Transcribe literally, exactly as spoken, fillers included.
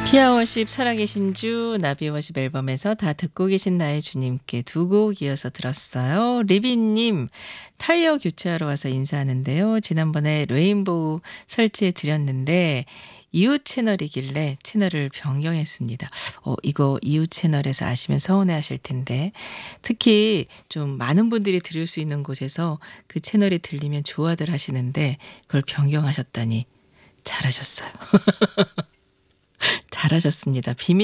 피아워십 살아계신 주 나비워십 앨범에서 다 듣고 계신 나의 주님께 두 곡 이어서 들었어요. 리비님 타이어 교체하러 와서 인사하는데요. 지난번에 레인보우 설치해 드렸는데 이웃 채널이길래 채널을 변경했습니다. 어, 이거 이웃 채널에서 아시면 서운해 하실 텐데 특히 좀 많은 분들이 들을 수 있는 곳에서 그 채널이 들리면 좋아들 하시는데 그걸 변경하셨다니 잘하셨어요. 잘하셨습니다. 비밀